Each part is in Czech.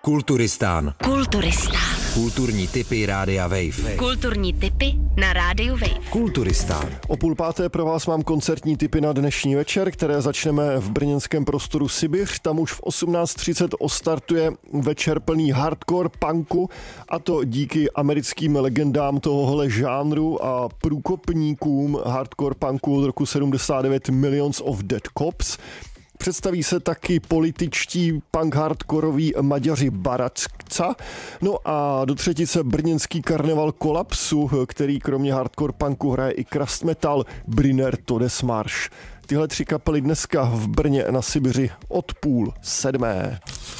Kulturistán. Kulturní tipy Rádia Wave. Kulturní tipy na Rádiu Wave. Kulturistán. O 5:30 pro vás mám koncertní tipy na dnešní večer, které začneme v brněnském prostoru Sibiř. Tam už v 18:30 ostartuje večer plný hardcore punku, a to díky americkým legendám tohohle žánru a průkopníkům hardcore punku od roku 79 Millions of Dead Cops. Představí se taky političtí punk hardkoroví Maďaři Baracka. No a do třetice brněnský karneval Kolapsu, který kromě hardcore punku hraje i crust metal Brynner Todesmarsch. Tyhle tři kapely dneska v Brně na Sibiři od 6:30.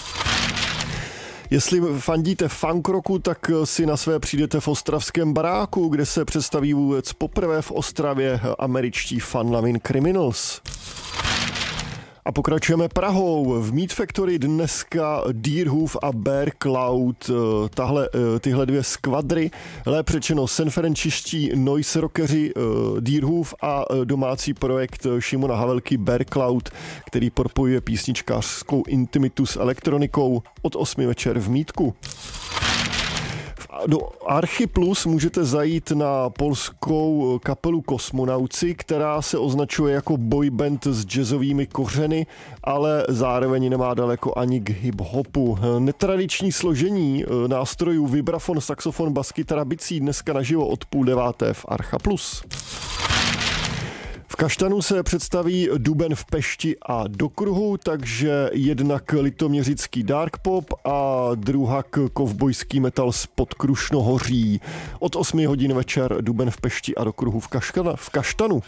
Jestli fandíte funk rocku, tak si na své přijdete v ostravském baráku, kde se představí vůbec poprvé v Ostravě američtí Fun Lovin' Criminals. A pokračujeme Prahou. V Meat Factory dneska Deerhoof a Bear Cloud. Tyhle dvě skvadry, lépe řečeno sanfrančiští noise rockeři Deerhoof a domácí projekt Šimona Havelky Bear Cloud, který propojuje písničkářskou intimitu s elektronikou, od 8 večer v Mítku. Do Archy Plus můžete zajít na polskou kapelu Kosmonauci, která se označuje jako boyband s jazzovými kořeny, ale zároveň nemá daleko ani k hip-hopu. Netradiční složení nástrojů vibrafon, saxofon, baskytara, bicí dneska naživo od 8:30 v Archa Plus. V Kaštanu se představí Duben v Pešti a do kruhu, takže jednak litoměřický dark pop a druhak kovbojský metal spod Krušnohoří. Od 8 hodin večer Duben v Pešti a do kruhu v Kaštanu.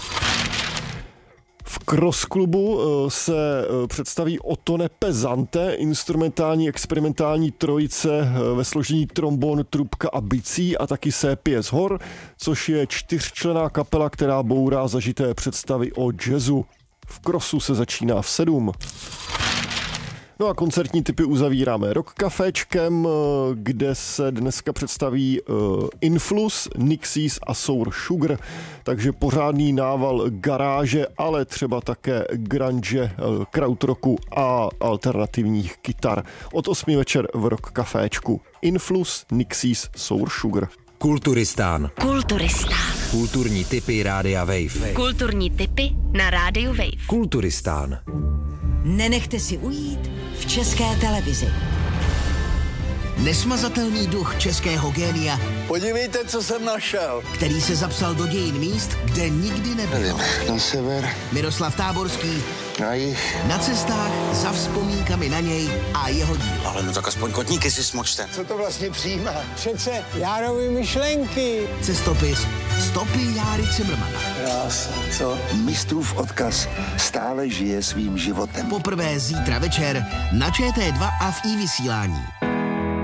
V Cross klubu se představí Otone Pesante, instrumentální experimentální trojice ve složení trombon, trubka a bicí, a taky Sépie z hor, což je 4členná kapela, která bourá zažité představy o jazzu. V Crossu se začíná v 7. No a koncertní tipy uzavíráme rock caféčkem, kde se dneska představí Influx, Nixies a Sour Sugar, takže pořádný nával garáže, ale třeba také grunge, krautrocku a alternativních kytar. Od 8 večer v rock caféčku. Influx, Nixies, Sour Sugar. Kulturistán. Kulturní tipy Rádia Wave. Kulturní tipy na Rádiu Wave. Kulturistán. Nenechte si ujít v České televizi. Nesmazatelný duch českého génia, Podívejte, co jsem našel. který se zapsal do dějin míst, kde nikdy nebyl. Na sever, Miroslav Táborský na jih. na cestách za vzpomínkami na něj a jeho dílo. Ale no tak aspoň kotníky si smočte. Co to vlastně přijímá? Přece Járovy myšlenky. Cestopis Stopy Járy Cimrmana. Krásný, co? Mistrův odkaz stále žije svým životem. Poprvé zítra večer na ČT2 a v iVysílání.